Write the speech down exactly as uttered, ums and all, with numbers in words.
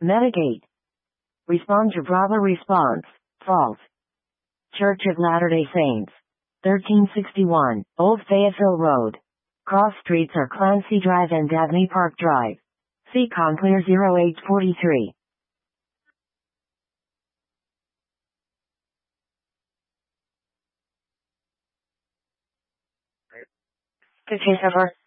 Metagate. Respond to Bravo response. False. Church of Latter-day Saints. thirteen sixty-one, Old Fayetteville Road. Cross streets are Clancy Drive and Dabney Park Drive. See Conclear zero eight four three. Could you ever